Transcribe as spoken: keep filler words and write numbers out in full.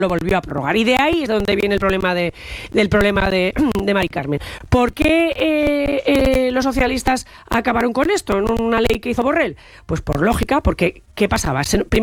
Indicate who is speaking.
Speaker 1: lo volvió a prorrogar. Y de ahí es donde viene el problema de, del problema de, de Mari Carmen. ¿Por qué eh, eh, los socialistas acabaron con esto en una ley que hizo Borrell? Pues por lógica, porque ¿qué pasaba? Se,